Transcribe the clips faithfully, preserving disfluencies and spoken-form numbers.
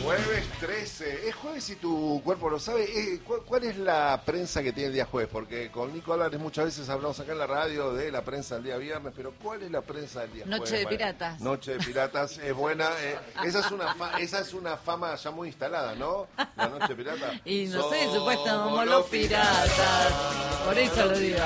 Jueves trece, es jueves y tu cuerpo lo sabe. Eh, ¿cuál, ¿Cuál es la prensa que tiene el día jueves? Porque con Nico Álvarez muchas veces hablamos acá en la radio de la prensa del día viernes, pero ¿cuál es la prensa del día Noche jueves? de Piratas. Noche de Piratas es buena. Eh, esa, es una fa- esa es una fama ya muy instalada, ¿no? La Noche de Piratas. Y no sé, Somos supuestamente somos los piratas. Por eso lo digo.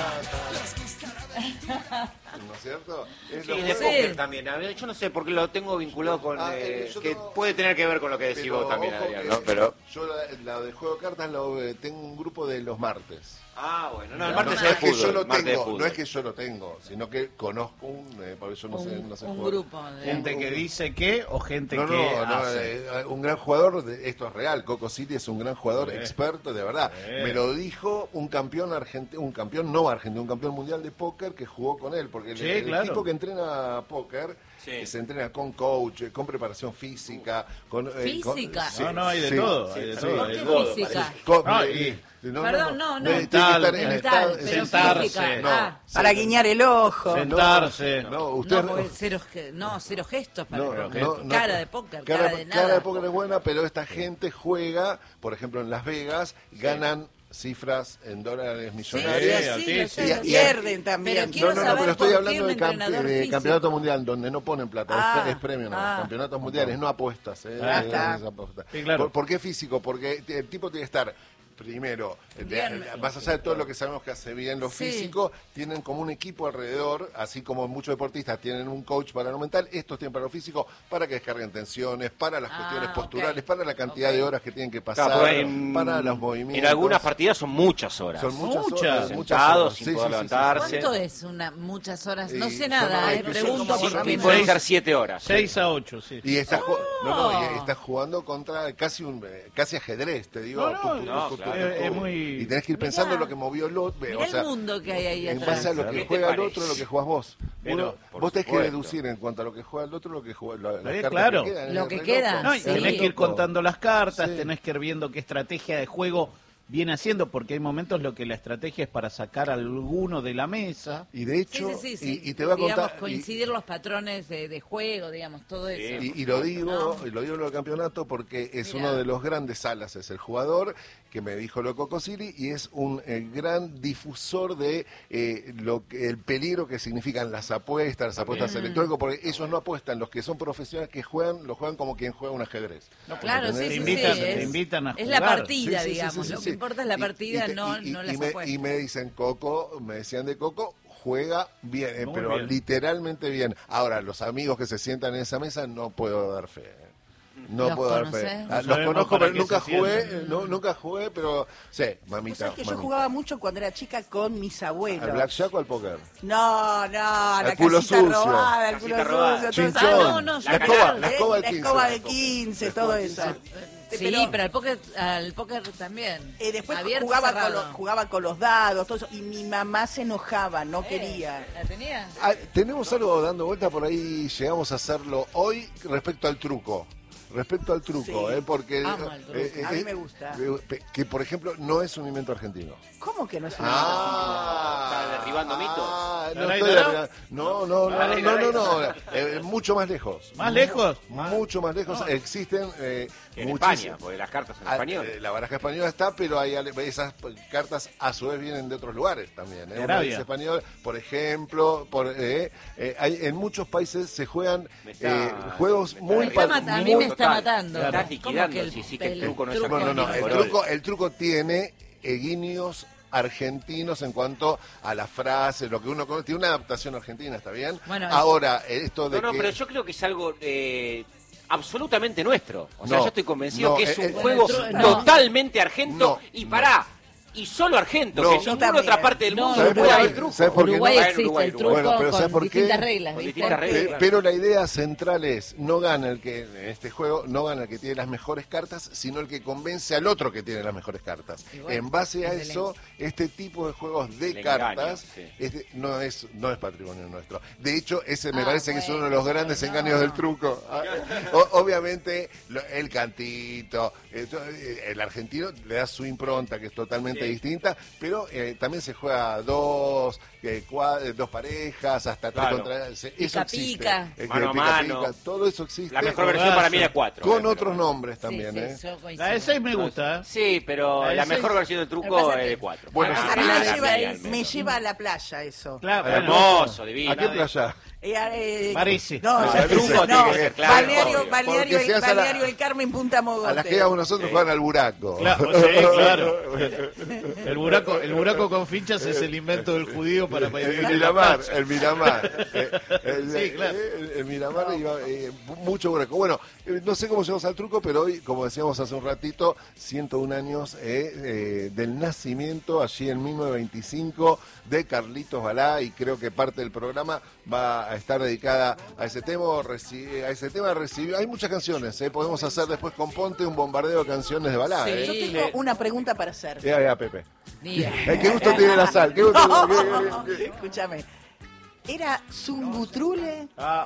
¿No es cierto? Es Sí, lo de jueves. póker también. A ver, yo no sé por qué lo tengo vinculado con... Ah, eh, eh, yo que tengo- puede tener que ver con lo que decís Pero, vos también, ojo Adrián, que ¿no? Pero... yo la, la de juego de cartas lo, eh, tengo un grupo de los martes. Ah, bueno. No, el No, martes no es es de que fútbol. yo lo martes de tengo, fútbol. no es que yo lo tengo, sino que conozco un, eh, por eso no sé, Un, no sé un jugar. grupo de... Gente que dice que o gente No, que no, no, hace. eh, un gran jugador, de, esto es real, Coco City es un gran jugador, Eh. experto, de verdad. Eh. Me lo dijo un campeón argentino, un campeón no argentino, un campeón mundial de póker que jugó con él, porque el, Sí, el claro. tipo que entrena póker, Sí. que se entrena con coach, eh, con preparación física, con... eh, con- ¿Física? sí, No, no, hay de sí, todo, sí, hay de sí. todo. ¿Por hay qué de todo. física? Con- No, eh, y- no, Perdón, no, no. Eh, tiene que estar en Mental, estado- pero sentarse, física. no. Ah, Para guiñar el ojo. Sentarse. No, usted... no, porque cero, ge- no, cero gestos para No, porque no, no. cara de póker, Cara, cara, de nada. cara de póker es buena, pero esta gente juega, por ejemplo, en Las Vegas, ganan cifras en dólares millonarias. Sí, sí, altísimo. lo sé, Y- lo y- sé. Pierden también. Pero No, quiero no, no, saber pero estoy por hablando qué de, un campe- entrenador de físico. campeonato mundial, donde no ponen plata, Ah, es, es premio, no, ah. campeonatos mundiales, no apuestas. Eh, Ah, eh, está. es apuesta. Sí, claro. ¿Por, por qué físico? Porque el tipo tiene que estar... Primero, de- Bien. más allá de todo lo que sabemos que hace bien lo Sí. físico, tienen como un equipo alrededor, así como muchos deportistas tienen un coach para lo mental, estos tienen para lo físico, para que descarguen tensiones, para las Ah, cuestiones ok. posturales, para la cantidad Ok. de horas que tienen que pasar, Claro, porque en, para los movimientos. en algunas partidas son muchas horas. Son muchas, Muchas. horas, muchas Sentados, horas. sin Sí, poder sí, sí, sí, sí. levantarse. ¿Cuánto es una muchas horas? No Y sé son- nada, ay, eh, que son pregunto como- porque Y no- pueden ser siete horas. seis a ocho, sí. Y está, ju- no, no, y Oh. está jugando contra casi un eh, casi ajedrez, te digo. No, no, Tu, tu, tu, no, tu, tu, claro. tu, Es- es tu. muy- Y tenés que ir pensando Mirá. lo que movió el otro. Mirá o sea, el mundo que hay ahí en atrás. base a lo ¿Qué que te juega el parece? otro, lo que jugás vos. Pero, Uno- por vos tenés que supuesto. deducir en cuanto a lo que juega el otro, lo que juega la, las Eh, cartas claro. que quedan. Lo es que re queda. loco. No, y Sí. tenés que ir Loco. contando las cartas, Sí. tenés que ir viendo qué estrategia de juego viene haciendo, porque hay momentos lo que la estrategia es para sacar a alguno de la mesa. Y de Sí, hecho, sí, sí, sí. Y, y te va a digamos, contar... y- coincidir los patrones de, de juego, digamos, todo eso. Y, y lo digo, y lo digo en el campeonato porque es Mirá. uno de los grandes alas, es el jugador que me dijo lo Coco City y es un eh, gran difusor de eh, lo que, el peligro que significan las apuestas, las apuestas electrónicas, porque ellos no apuestan, los que son profesionales que juegan, lo juegan como quien juega un ajedrez. Claro, sí, ¿Entendés? sí, Te sí. invitan- es, te invitan a es la jugar. partida, Sí, sí, sí, digamos. sí, sí, Lo sí. que importa es la Y- partida, y te- no, y- no y las me, apuestas. y me dicen Coco, me decían de Coco, juega bien, eh, Muy pero bien. literalmente bien. Ahora, los amigos que se sientan en esa mesa no puedo dar fe. eh. No ¿Los puedo dar fe. conocés? Ah, No los sabemos conozco, para pero qué nunca se jugué, sientan. eh, no, nunca jugué, pero sí, Vos mamita. sabés que yo mamita. jugaba mucho cuando era chica con mis ¿Al abuelos. blackjack o al póker? No, no, la Al culo casita sucio. robada, el culo Casita robada. sucio, todo eso. Chinchón, Ah, no, no, la yo escoba, no. la escoba del La quince. escoba de quince, todo eso. Sí, Pero, pero al póker, al póker también. eh, después Abierto, jugaba con, cerrado. los, jugaba con los dados, todo eso, y mi mamá se enojaba, no Eh, quería. ¿La tenía? Ah, tenemos algo dando vuelta por ahí, llegamos a hacerlo hoy respecto al truco. Respecto al truco, Sí. ¿eh? Porque... Amo el truco. A mí me gusta. eh, que, por ejemplo, no es un invento argentino. ¿Cómo que no es una Ah, Está derribando mitos. ah, no, ¿Daray, estoy Daray? derribando- no, no, no, Daray, no, no, Daray. no, eh, mucho más lejos. ¿Más lejos? Mucho más lejos. Existen eh, En muchísimas- España, porque las cartas en Ah, español. eh, La baraja española está, pero hay ale- esas cartas a su vez vienen de otros lugares también. ¿eh? De Una Arabia. dice español, por ejemplo, por, eh, eh, hay, en muchos países se juegan Me está- eh, juegos me muy... Me está pa- mata- a mí muy- me está matando. Está ¿Cómo liquidando, que el- si sí que el el truco no es truco No, no, no, argentino. el truco, el truco tiene eh, guiños argentinos en cuanto a las frases, lo que uno conoce, tiene una adaptación argentina, ¿está bien? Bueno, Ahora, esto de No, no, que... pero yo creo que es algo eh, absolutamente nuestro. O sea, No, yo estoy convencido no, que es eh, un eh, juego Bueno, el tru- no. totalmente argento No, y no. pará. Y solo argento, No. que en Yo ninguna también. otra parte del No, mundo ¿Sabes no por puede qué? haber truco. ¿Sabes por qué? Uruguay Ah, en existe Uruguay, el Uruguay. truco Bueno, pero con ¿sabes por qué? distintas reglas, Con ¿viste? distintas Pe- reglas. Pero la idea central es, no gana el que, en este juego, no gana el que tiene las mejores cartas, sino el que convence al otro que tiene las mejores cartas. Y bueno, En base a es eso, este tipo de juegos de El engaño, cartas sí. este, no es no es patrimonio nuestro. De hecho, ese me Ah, parece que es uno de los bueno, grandes no. engaños del truco. Ah, o- obviamente, lo- el cantito, esto, eh, el argentino le da su impronta, que es totalmente totalmente sí. distinta, pero eh, también se juega dos, eh, cua- dos parejas, hasta tres Claro. contra... se- Pica, eso existe. pica. Eh, Mano a pica, mano. pica, todo eso existe. La mejor Golazo. versión para mí es de cuatro. Con eh, pero- otros nombres también, sí, ¿eh? sí, yo coincido. La de seis me gusta, ¿eh? Sí, pero La de la seis. mejor versión del Lo que truco pasa es que- de cuatro. Bueno, A sí. mí la me de lleva, seis, me lleva a la playa eso. Claro, Hermoso, divino. ¿A qué playa? Eh, eh, Parece. No, Ah, ya- el truco no, tiene que ser claro, balneario, obvio. balneario, Porque si el, vas a la- balneario El Carmen, Punta Mogote. A las que íbamos nosotros juegan al buraco. Claro, sí, claro. El buraco, el buraco con fichas es el invento del judío para El, vivir el en la Miramar, playa. el Miramar. Eh, el, Sí, claro. el- el Miramar iba eh, mucho buraco. Bueno, eh, no sé cómo llegamos al truco, pero hoy, como decíamos hace un ratito, ciento un años eh, eh, del nacimiento, allí en mil novecientos veinticinco, de Carlitos Balá, y creo que parte del programa va a estar dedicada a ese tema. Reci- a ese tema recibió, hay muchas canciones, eh, podemos hacer después con Ponte un bombardeo de canciones de Balá. Sí. Eh. Yo tengo una pregunta para hacer. Ya, ya, Pepe. Diga. Eh, ¿Qué gusto tiene la sal? ¿Qué gusto qué- qué- qué- Escúchame. ¿Era Zumbutrule? Ah,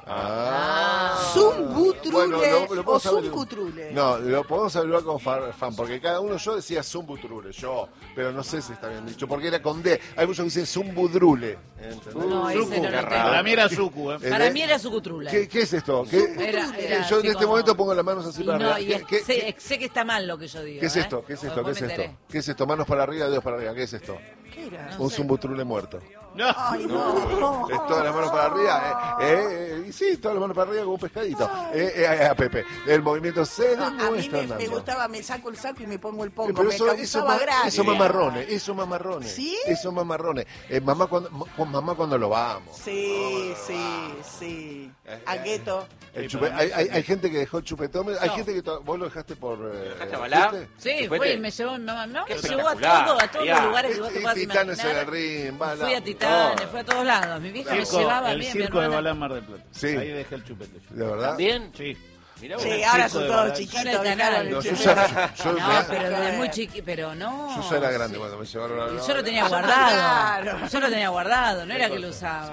Ah. ¿Zumbutrule Bueno, lo- lo o podemos averiguar. Zumbutrule? No, lo podemos averiguar con far- fan, porque cada uno, yo decía Zumbutrule, yo, pero no sé si está bien dicho, porque era con D. Hay muchos que dicen Zumbudrule. ¿entendés? No, ese no Qué lo raro. tengo. para mí era Suku, ¿eh? Eh, Para de- mí era su cutrula. ¿Qué, qué es esto? ¿Qué- Era- era yo en así este como- momento pongo las manos así Y para no, arriba. y ¿Qué, es- qué- sé, qué- sé que está mal lo que yo digo. qué es ¿eh? esto? ¿Qué es esto? ¿Qué Después es me esto? enteré. ¿Qué es esto? Manos para arriba, dedos para arriba. ¿Qué es esto? ¿Qué era? No Un sé. Zumbutrule muerto. No. Ay, no. Es todas las manos para arriba. Eh, eh, eh, y sí, todas las manos para arriba como un pescadito. Eh, eh, eh, a Pepe. El movimiento se No, a mí demuestra me, me andando. gustaba, me saco el saco y me pongo el Eh, pongo. pero Me eso, eso, causaba ma- gracia. eso mamarrones, eso mamarrones. ¿Sí? Eso mamarrones. Eh, mamá, cuando, ma- mamá cuando lo vamos. Sí, sí, sí. A Gueto. El chupe- hay, hay, hay gente que dejó el chupetón. Hay gente que to- vos lo dejaste por. Eh, ¿Dejaste a Balá? ¿fuiste? Sí, Chupete. fue y me llevó mi mamá. No, Qué me llevó a espectacular. todo, a todos Ya. los lugares que vos te Y puedas Titanes en el imaginar. ring, Balá. Fui a Titanes, todo. fui a todos lados. Mi vieja me Circo- llevaba el bien, mi circo de hermana. Balá Mar del Plata. Sí. Ahí dejé el chupete. yo. ¿De verdad? ¿También? Sí. Mirá vos. Sí, el ahora circo son de todos Balá. chiquitos. Yo era el dejaron canal. el No, yo chupete. ya, yo, No, me- pero desde muy chiqui, pero no. yo ya era grande cuando me llevaron a. Yo lo tenía Ah, guardado. claro. Yo lo tenía guardado, no era que lo usaba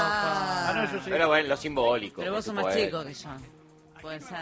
Ah. Ah, no, tampoco. yo sí. Pero bueno, lo simbólico. Pero vos sos tipo, más eh. chico que yo. Puede ser.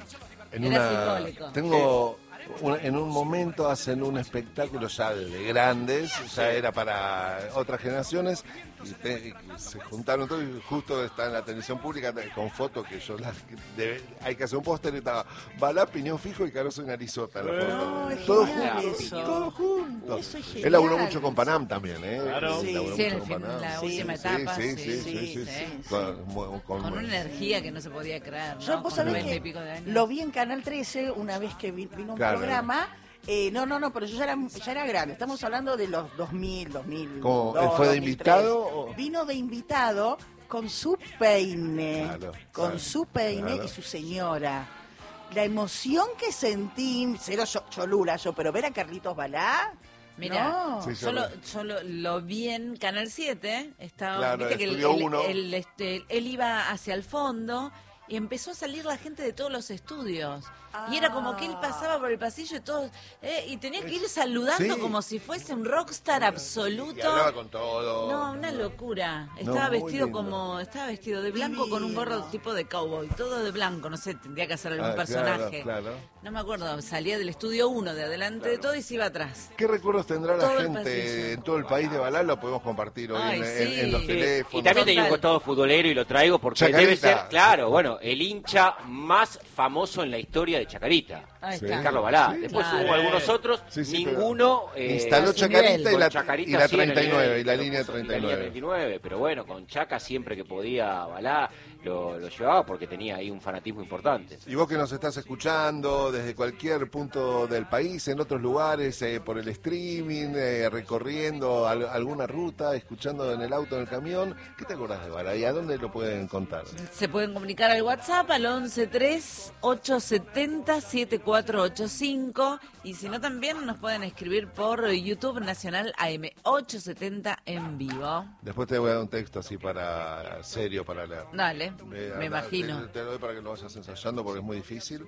En Era una, simbólico. tengo un- en un momento hacen un espectáculo ya de grandes, ya era para otras generaciones, y, te- y se juntaron todos y justo está en la televisión pública te- con fotos que yo las de- hay que hacer un póster y estaba Balá, Piñón Fijo y Caroso y Narizota en la foto. No, es Todos genial juntos, eso. todos juntos. Eso es Él laburó genial. mucho con Panam también, ¿eh? Claro. Sí. Laburó Sí, en mucho el con fin, Panam. la Sí, última Sí, etapa. sí, Sí, sí, sí, sí, sí, sí. sí. Con, con- Con una energía que no se podía creer, ¿no? Yo, vos Con sabés noventa y que pico de años. lo vi en Canal trece una vez que vi- vino un Claro. programa. Eh, no, no, no, pero yo ya era, ya era grande. Estamos hablando de los dos mil, dos mil. ¿Cómo? dos, ¿Fue de dos mil tres. invitado o- Vino de invitado con su peine. Claro, con claro, su peine claro. y su señora. La emoción que sentí, cero yo- cholula yo, pero ver a Carlitos Balá. Mira, no. Sí, yo, yo lo, lo- yo lo, lo vi en Canal siete, estaba, Claro, viste que el- Estudio el- uno. el, este, él iba hacia el fondo y empezó a salir la gente de todos los estudios. Y era como que él pasaba por el pasillo y todos, eh, y tenía que ir saludando Sí. como si fuese un rockstar Y absoluto. hablaba con todo. No, una locura. No, Estaba muy vestido lindo. como, estaba vestido de blanco con un gorro Divino. tipo de cowboy, todo de blanco, no sé, tendría que hacer algún Ah, personaje. claro, claro. No me acuerdo, salía del estudio uno, de adelante de todo y se iba atrás. ¿Qué recuerdos tendrá la Todo el gente pasillo. en todo el país de Balá? Lo podemos compartir hoy Ay, en, en- sí. en los Sí. teléfonos. Y también tenía un Total. costado futbolero y lo traigo porque Chacarita. debe ser, claro, bueno, el hincha más famoso en la historia de Chacarita. Ahí Sí. está. Carlos Balá. Sí, Después claro. hubo algunos otros, Sí, sí, ninguno... pero eh, instaló a su Chacarita nivel. y la, con Chacarita y la sí en el treinta y nueve, nivel, y la pero- línea y treinta y la línea nueve. treinta y nueve, pero bueno, con Chaca siempre que podía Balá lo, lo llevaba porque tenía ahí un fanatismo importante. Y vos que nos estás escuchando desde cualquier punto del país, en otros lugares, eh, por el streaming, eh, recorriendo al- alguna ruta, escuchando en el auto, en el camión, ¿qué te acordás de Balá? ¿Y a dónde lo pueden contar? Se pueden comunicar al WhatsApp al once tres ocho setenta siete cuatro ocho cinco y si no también nos pueden escribir por YouTube Nacional A M ochocientos setenta en vivo. Después te voy a dar un texto así para serio para leer. Dale, Eh, me anda, imagino. Te, te lo doy para que lo vayas ensayando porque es muy difícil.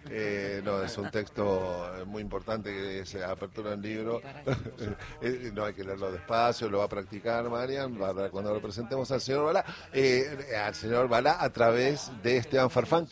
Eh, no, es un texto muy importante que es eh, apertura del libro. Eh, no hay que leerlo despacio, lo va a practicar Marian para cuando lo presentemos al señor Balá, eh, al señor Balá a través de Esteban Farfán, que es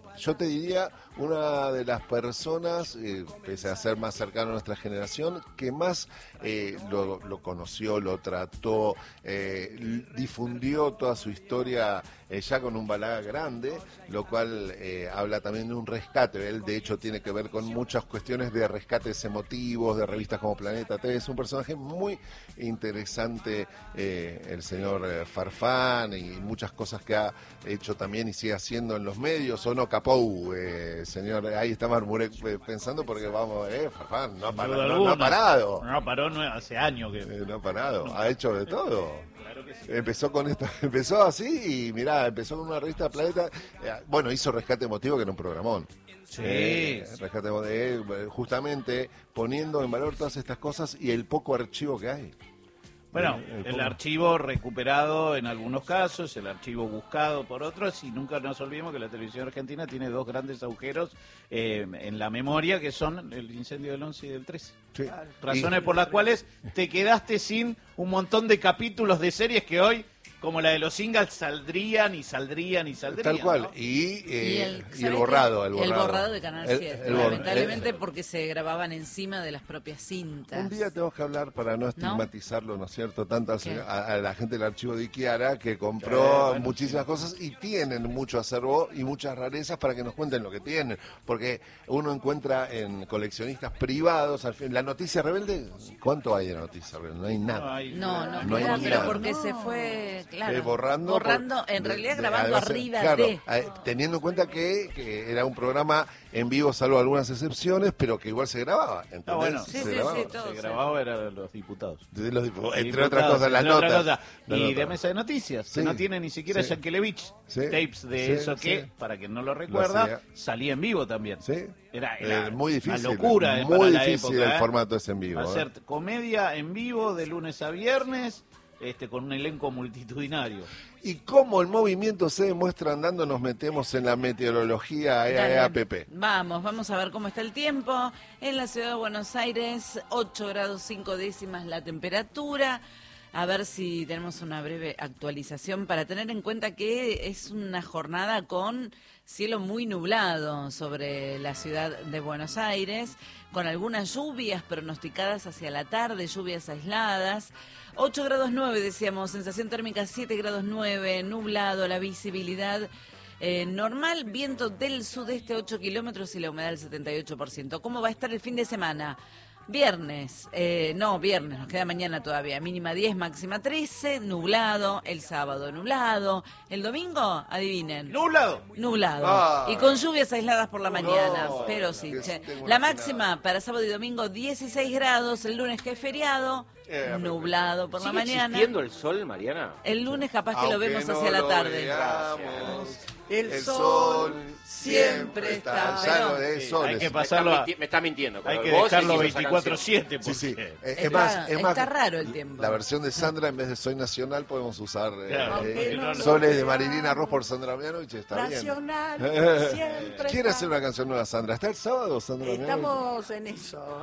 yo te diría, una de las personas, eh, pese a ser más cercano a nuestra generación, que más eh, lo, lo conoció, lo trató, eh, l- difundió toda su historia eh, ya con un Balaga grande, lo cual eh, habla también de un rescate. Él, de hecho, tiene que ver con muchas cuestiones de rescates emotivos, de revistas como Planeta T V. Es un personaje muy interesante, eh, el señor eh, Farfán, y muchas cosas que ha hecho también y sigue haciendo en los medios. ¿O no, Capou, eh, señor? Ahí está Marmurek eh, pensando porque vamos, eh, Farfán, no ha, Sin para- duda no- no alguna. ha parado. No paró no, hace años que... Eh, no ha parado, ha hecho de todo. Claro que sí. Empezó con esto, empezó así y mirá, empezó con una revista Planeta, eh, bueno, hizo Rescate Emotivo, que era un programón. Sí. Eh, Rescate Emotivo, eh, justamente poniendo en valor todas estas cosas y el poco archivo que hay. Bueno, El- el el poco- archivo recuperado en algunos casos, el archivo buscado por otros, y nunca nos olvidemos que la televisión argentina tiene dos grandes agujeros eh, en la memoria, que son el incendio del once y del trece. Sí. Razones por las cuales te quedaste sin un montón de capítulos de series que hoy, como la de los singles, saldrían y saldrían y saldrían. Tal cual. ¿no? Y, eh, Y el, y el ¿sabe borrado, qué? el borrado. El borrado de Canal El- siete, el bor- lamentablemente el- porque se grababan encima de las propias cintas. Un día tenemos que hablar, para no estigmatizarlo, ¿no es cierto?, tanto al ¿Qué? señor- a, a la gente del archivo de Iquiara, que compró Sí, bueno, muchísimas cosas y tienen mucho acervo y muchas rarezas para que nos cuenten lo que tienen. Porque uno encuentra en coleccionistas privados, al fin, la noticia rebelde, ¿cuánto hay de noticia rebelde? No hay nada. No hay- No, no, No hay queda, pero nada. porque se fue, claro, Eh, borrando, borrando, por- en de- realidad de- grabando además, arriba claro, de. eh, teniendo en cuenta que, que era un programa en vivo, salvo algunas excepciones, pero que igual se grababa. ¿entendés? Ah, bueno, Sí, Se sí, grababa. sí, todo. se sí. grababa eran los diputados. De los diputados, entre Diputados, otras cosas, las entre otras notas. cosas. Las Y notas. de mesa de noticias, Sí. que no tiene ni siquiera Sí. Yankelevich Sí. tapes de Sí, eso que, sí. para quien no lo recuerda, hacía. salía en vivo también. Sí. Era, era Eh, muy difícil. una locura eh, Muy para la difícil época, el eh. formato ese en vivo. Hacer eh. comedia en vivo de lunes a viernes, este con un elenco multitudinario. Y cómo el movimiento se demuestra andando, nos metemos en la meteorología E Dale. A P P. Vamos, vamos a ver cómo está el tiempo. En la ciudad de Buenos Aires, ocho grados cinco décimas la temperatura. A ver si tenemos una breve actualización para tener en cuenta que es una jornada con cielo muy nublado sobre la ciudad de Buenos Aires, con algunas lluvias pronosticadas hacia la tarde, lluvias aisladas. ocho grados nueve, decíamos, sensación térmica siete grados nueve, nublado, la visibilidad eh, normal, viento del sudeste ocho kilómetros y la humedad del setenta y ocho por ciento. ¿Cómo va a estar el fin de semana? Viernes, eh, no, viernes, nos queda mañana todavía, mínima diez, máxima trece, nublado, el sábado nublado, el domingo, adivinen. ¡Nublado! Nublado. Ah. Y con lluvias aisladas por la mañana. No, pero sí, que che. tengo La una máxima para sábado y domingo dieciséis grados. El lunes que es feriado, Eh, pero- nublado por la ¿Sigue mañana. existiendo el sol, Mariana? El lunes capaz que lo Aunque vemos no hacia la lo tarde. veamos, El el sol sol siempre está. Ya Pero- no de Sí, sol. hay que es- Me está, pasarlo a- minti- me está mintiendo. Hay pero que vos dejarlo hiciste esa veinticuatro canción. siete. Sí, sí. porque- Eh, es Está- más, es más, está raro el tiempo. La versión de Sandra, en vez de Soy Nacional, podemos usar eh, Claro, eh, porque no lo- Soles de Marilina Ross por Sandra Mianovich. Está bien. Nacional, siempre ¿Quiere está. hacer una canción nueva, Sandra? ¿Está el sábado, Sandra Mianovich? Estamos en eso.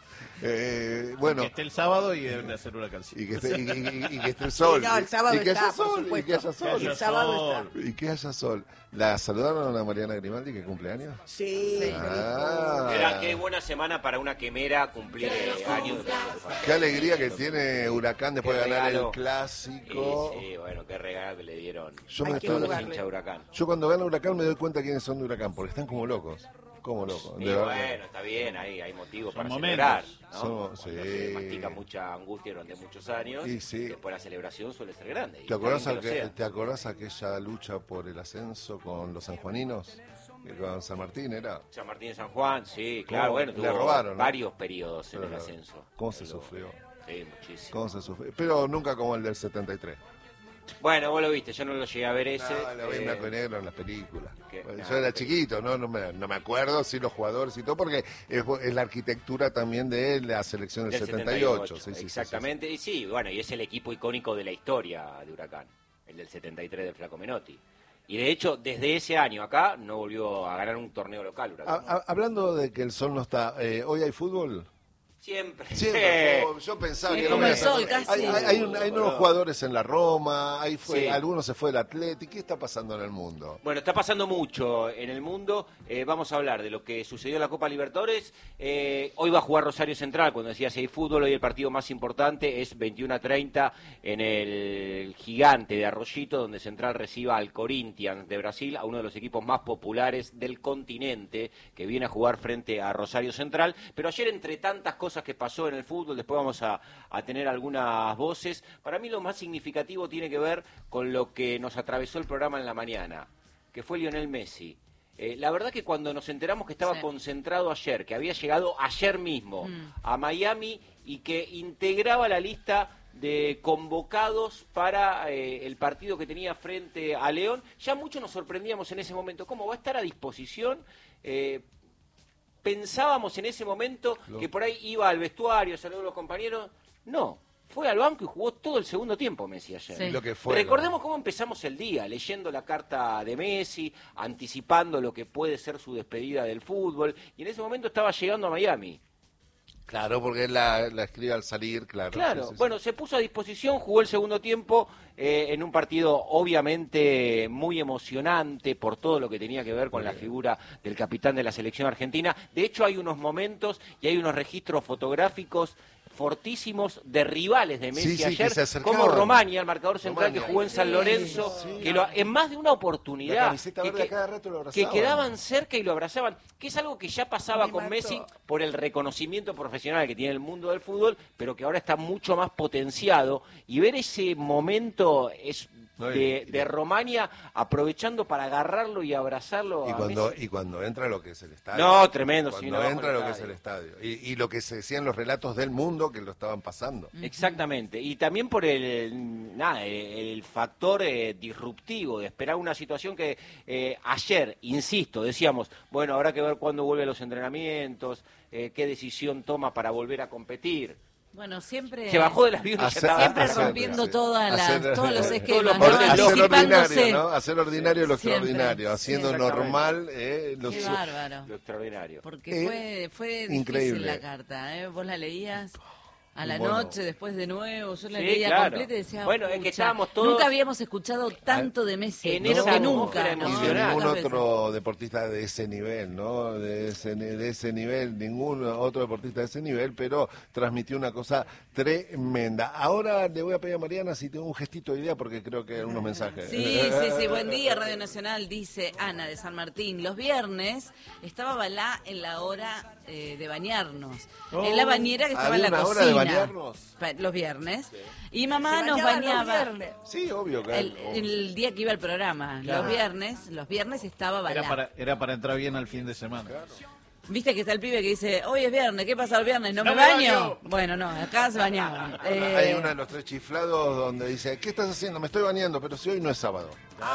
Eh, bueno, Que esté el sábado y deben de hacer una canción. y que, esté, y, y- y que esté el sol. Sí, no, el sábado y que está, haya por sol. Y supuesto. que haya sol. El sábado está. Y que haya sol. ¿La saludaron a Mariana Grimaldi, que cumpleaños? Sí. Ah. Mira, qué buena semana para una quemera cumplir eh, años de Qué alegría que tiene Huracán después de Qué ganar el regalo. clásico. Sí, sí, bueno, qué regalo que le dieron Yo, Hay me que estoy- a los jugarle. hinchas de Huracán. yo cuando gana Huracán me doy cuenta quiénes son de Huracán, porque están como locos. Como locos. Y de verdad. bueno, está bien, ahí hay motivos Son para momentos. celebrar, ¿no? Son- Cuando sí. se mastica mucha angustia durante muchos años, Y sí. después la celebración suele ser grande. y ¿Te está acordás, bien que lo aqu- sea. ¿Te acordás aquella lucha por el ascenso con los sanjuaninos? Que con San Martín era. San Martín de San Juan, sí, claro, ¿Cómo? bueno, Le tuvo robaron, ¿no? varios periodos en el Pero, ascenso. ¿Cómo se Pero- sufrió? Sí, muchísimo. ¿Cómo se sufrió? Pero nunca como el del setenta y tres. Bueno, vos lo viste, yo no lo llegué a ver ese. No, lo vi en eh, blanco y negro en las películas. que- Bueno, no, yo era pero- chiquito, ¿no? No me, no me acuerdo, sí, los jugadores y todo, porque es, es la arquitectura también de la selección del, del setenta y ocho. Sí, sí, sí, sí, exactamente, y sí, bueno, y es el equipo icónico de la historia de Huracán, el del setenta y tres de Flaco Menotti. Y de hecho, desde ese año acá, no volvió a ganar un torneo local sí. Huracán. Ha- ha- hablando de que el sol no está, eh, ¿hoy hay fútbol? Siempre. Siempre. Oh, yo pensaba Sí, que no como me el sol, casi. Hay, hay, hay, un- hay nuevos jugadores en la Roma, ahí fue, Sí. algunos se fue del Atlético. ¿Qué está pasando en el mundo? Bueno, está pasando mucho en el mundo. Eh, vamos a hablar de lo que sucedió en la Copa Libertadores. Eh, hoy va a jugar Rosario Central. Cuando decía si hay fútbol, hoy el partido más importante es veintiuno a treinta en el Gigante de Arroyito, donde Central reciba al Corinthians de Brasil, a uno de los equipos más populares del continente, que viene a jugar frente a Rosario Central. Pero ayer, entre tantas cosas que pasó en el fútbol, después vamos a, a tener algunas voces. Para mí lo más significativo tiene que ver con lo que nos atravesó el programa en la mañana, que fue Lionel Messi. Eh, la verdad que cuando nos enteramos que estaba Sí. concentrado ayer, que había llegado ayer mismo Mm. a Miami y que integraba la lista de convocados para eh, el partido que tenía frente a León, ya muchos nos sorprendíamos en ese momento. ¿Cómo va a estar a disposición? Eh, pensábamos en ese momento Lo- que por ahí iba al vestuario, saludó a los compañeros. No, fue al banco y jugó todo el segundo tiempo Messi ayer. Sí. Lo que fue, Recordemos cómo empezamos el día, leyendo la carta de Messi, anticipando lo que puede ser su despedida del fútbol, y en ese momento estaba llegando a Miami. Claro, porque él la, la escribe al salir, claro. Claro, Sí, sí, sí. bueno, se puso a disposición, jugó el segundo tiempo eh, en un partido obviamente muy emocionante por todo lo que tenía que ver con la figura del capitán de la selección argentina. De hecho, hay unos momentos y hay unos registros fotográficos fortísimos de rivales de Messi Sí, sí, que ayer, se acercaban. como Romania, el marcador central Romania. que jugó en San Sí, Lorenzo, sí. que lo- en más de una La oportunidad, camiseta que, verde a que- cada rato lo que abrazaban. quedaban cerca y lo abrazaban, que es algo que ya pasaba Me con mató. Messi por el reconocimiento profesional que tiene el mundo del fútbol, pero que ahora está mucho más potenciado, y ver ese momento es No, y- de, y- de Romania aprovechando para agarrarlo y abrazarlo Y a cuando, Messi. y cuando entra lo que es el estadio. No, tremendo, se Cuando vino abajo entra el lo que es estadio. el estadio. Y, y lo que se decían los relatos del mundo que lo estaban pasando. Exactamente, y también por el nada el, el factor eh, disruptivo de esperar una situación que eh, ayer, insisto, decíamos, bueno, habrá que ver cuándo vuelve a los entrenamientos, eh, qué decisión toma para volver a competir. Bueno, siempre... Se bajó del avión y ya Hacer- estaba Siempre hacer- rompiendo sí. todas las, Hacer- todos los Todos esquemas, los ¿no? órdenes Hacer Anticipándose. ordinario, ¿no? Hacer ordinario lo Siempre, extraordinario, haciendo siempre. normal eh, lo Qué su- bárbaro. Lo extraordinario. Porque Eh, fue, fue difícil increíble. la carta, ¿eh? Vos la leías a la Bueno. noche, después de nuevo, yo la Sí, leía claro. completa y decía, Bueno, es que "Pucha, estábamos todos- nunca habíamos escuchado tanto de Messi, En creo esa que nunca, atmósfera ¿no? Y de emocional. ningún Muchas veces. otro deportista de ese nivel, ¿no? De ese, de ese nivel, ningún otro deportista de ese nivel, pero transmitió una cosa tremenda. Ahora le voy a pedir a Mariana si tengo un gestito de idea, porque creo que hay unos mensajes. Sí, sí, sí, buen día, Radio Nacional, dice Ana de San Martín. Los viernes estaba Balá en la hora eh, de bañarnos, en la bañera que estaba en ¿Había la una cocina. hora de bañarnos? Pa- Los viernes. Y mamá Se nos bañaban los bañaba viernes. Sí, obvio, claro. el, el día que iba al programa. Claro. Los viernes, los viernes estaba Balá. Era para, era para entrar bien al fin de semana. Viste que está el pibe que dice, hoy es viernes, ¿qué pasa el viernes? ¿No, No me me baño? baño. Bueno, no, acá se bañaban. Eh, Hay uno de los tres chiflados donde dice, ¿qué estás haciendo? Me estoy bañando, pero si hoy no es sábado.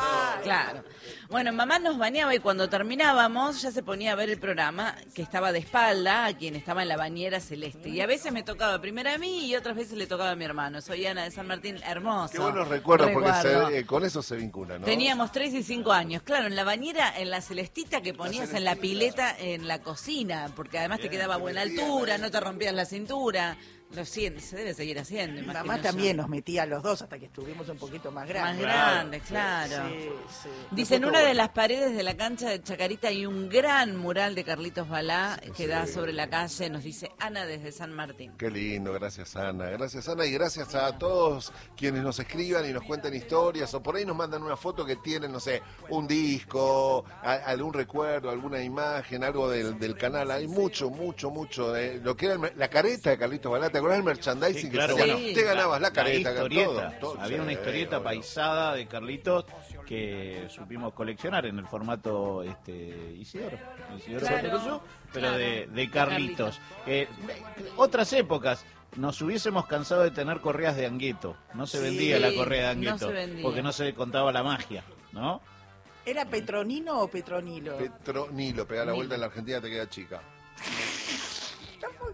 Claro. Bueno, mamá nos bañaba y cuando terminábamos ya se ponía a ver el programa que estaba de espalda a quien estaba en la bañera celeste. Y a veces me tocaba primero a mí y otras veces le tocaba a mi hermano. Soy Ana de San Martín, hermoso. Qué buenos recuerdos, Recuerdo. porque se- eh, con eso se vincula, ¿no? Teníamos tres y cinco años. Claro, en la bañera, en la celestita que ponías en la pileta en la cocina, porque además te quedaba a buena altura, no te rompías la cintura. Lo siento, se debe seguir haciendo. Mi imagino mamá yo. también nos metía a los dos hasta que estuvimos un poquito más Más grandes. grande, claro. Sí, sí. Dice, en Después una todo de las paredes de la cancha de Chacarita hay un gran mural de Carlitos Balá que da sobre la calle, nos dice Ana desde San Martín. Qué lindo, gracias Ana, gracias Ana y gracias a todos quienes nos escriban y nos cuenten historias o por ahí nos mandan una foto que tienen, no sé, un disco, a- algún recuerdo, alguna imagen, algo del, del canal. Hay mucho, mucho, mucho de lo que era el mer- la careta de Carlitos Balá. ¿Te acordás del merchandising? Sí, que claro, se hacía? bueno. Te ganabas la careta, historieta. todo, todo. Había una Sí, historieta bueno. paisada de Carlitos que supimos coleccionar en el formato este Isidoro, Isidoro Claro, Patrusú, pero claro, de, de de Carlitos. Eh, otras épocas nos hubiésemos cansado de tener correas de Angueto. No se Sí, vendía la correa de no Angueto se vendía. porque no se contaba la magia, ¿no? ¿Era Petronino o Petronilo? Petronilo, pegá la Nilo. vuelta en la Argentina te queda chica. Tampoco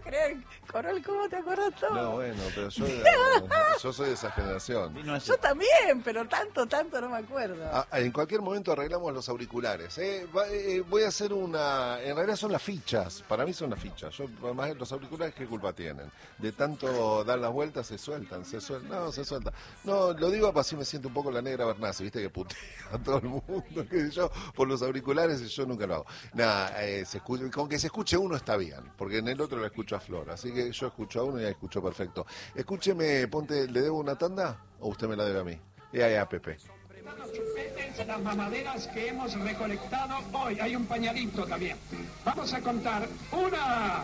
creer. Corol, ¿cómo te acuerdas todo? No, bueno, pero yo, yo soy de esa generación. Yo también, pero tanto, tanto no me acuerdo. Ah, en cualquier momento arreglamos los auriculares. ¿eh? Va, eh, voy a hacer una... En realidad son las fichas. Para mí son las fichas. Yo, además, los auriculares, ¿qué culpa tienen? De tanto dar las vueltas, se sueltan, se sueltan. No, se sueltan. No, lo digo para así me siento un poco la negra Bernasi, ¿viste? Que putea a todo el mundo, qué sé yo, por los auriculares, y yo nunca lo hago. Nada, eh, se escucha, con que se escuche uno está bien, porque en el otro lo escucho a Flor. Así que yo escucho a uno y ya escucho perfecto. Escúcheme, ponte, ¿le debo una tanda o usted me la debe a mí? Ya, ya, Pepe. Las mamaderas que hemos recolectado hoy. Hay un pañalito también. Vamos a contar. Una.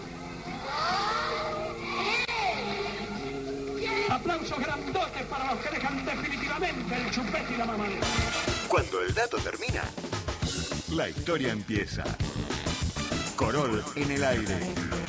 Aplausos grandotes para los que dejan definitivamente el chupete y la mamadera. Cuando el dato termina, la historia empieza. Corol en el aire.